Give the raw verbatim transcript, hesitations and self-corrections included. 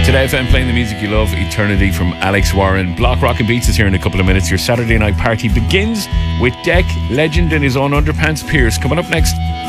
Today F M playing the music you love, Eternity from Alex Warren. Block Rockin' Beats is here in a couple of minutes. Your Saturday night party begins with Deck, legend in his own underpants, Pierce. Coming up next.